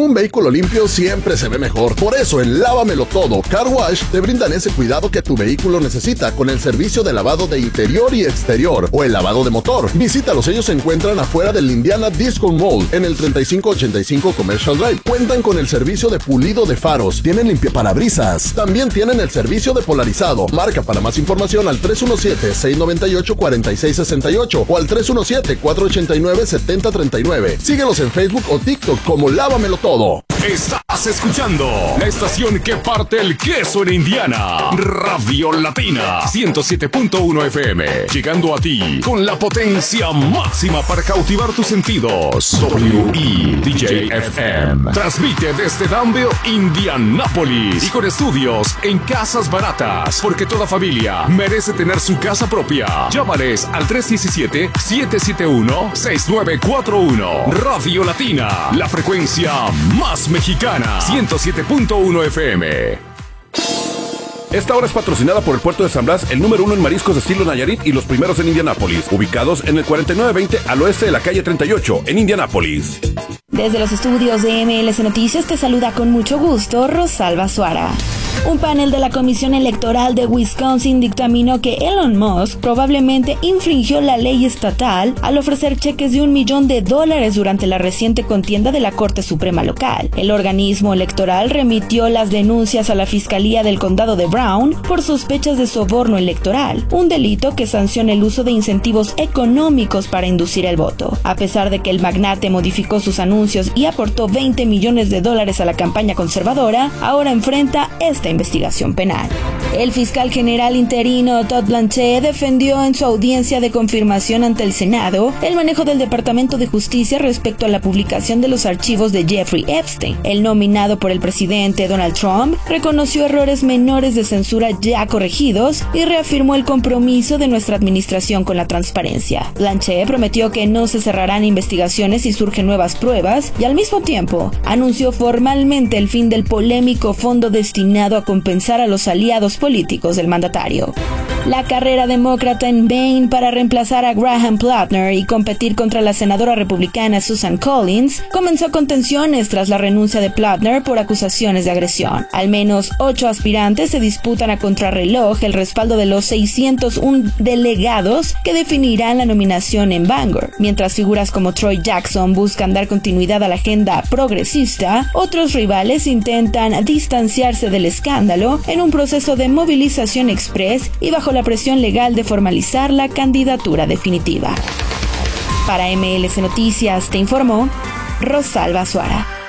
Un vehículo limpio siempre se ve mejor. Por eso en Lávamelo Todo Car Wash te brindan ese cuidado que tu vehículo necesita con el servicio de lavado de interior y exterior o el lavado de motor. Visítalos, ellos se encuentran afuera del Indiana Discount Mall en el 3585 Commercial Drive. Cuentan con el servicio de pulido de faros, tienen limpiaparabrisas, también tienen el servicio de polarizado. Marca para más información al 317-698-4668 o al 317-489-7039. Síguelos en Facebook o TikTok como Lávamelo Todo. Estás escuchando la estación que parte el queso en Indiana. Radio Latina 107.1 FM. Llegando a ti con la potencia máxima para cautivar tus sentidos. WEDJ-FM. Transmite desde Danville, Indianápolis. Y con estudios en Casas Baratas. Porque toda familia merece tener su casa propia. Llámales al 317-771-6941. Radio Latina. La frecuencia más mexicana. 107.1 FM. Esta hora es patrocinada por el Puerto de San Blas, el número 1 en mariscos de estilo Nayarit y los primeros en Indianápolis, ubicados en el 4920 al oeste de la calle 38, en Indianápolis. Desde los estudios de MLS Noticias te saluda con mucho gusto Rosalba Suara. Un panel de la Comisión Electoral de Wisconsin dictaminó que Elon Musk probablemente infringió la ley estatal al ofrecer cheques de $1 millón durante la reciente contienda de la Corte Suprema local. El organismo electoral remitió las denuncias a la Fiscalía del Condado de Brown por sospechas de soborno electoral, un delito que sanciona el uso de incentivos económicos para inducir el voto. A pesar de que el magnate modificó sus anuncios y aportó $20 millones a la campaña conservadora, ahora enfrenta esta investigación penal. El fiscal general interino Todd Blanche defendió en su audiencia de confirmación ante el Senado el manejo del Departamento de Justicia respecto a la publicación de los archivos de Jeffrey Epstein. El nominado por el presidente Donald Trump reconoció errores menores de censura ya corregidos y reafirmó el compromiso de nuestra administración con la transparencia. Blanche prometió que no se cerrarán investigaciones si surgen nuevas pruebas y al mismo tiempo anunció formalmente el fin del polémico fondo destinado a compensar a los aliados políticos del mandatario. La carrera demócrata en Maine para reemplazar a Graham Plattner y competir contra la senadora republicana Susan Collins comenzó con tensiones tras la renuncia de Plattner por acusaciones de agresión. Al menos 8 aspirantes se disputan a contrarreloj el respaldo de los 601 delegados que definirán la nominación en Bangor. Mientras figuras como Troy Jackson buscan dar continuidad a la agenda progresista, otros rivales intentan distanciarse del escándalo en un proceso de movilización express y bajo la presión legal de formalizar la candidatura definitiva. Para MLS Noticias te informó Rosalba Suara.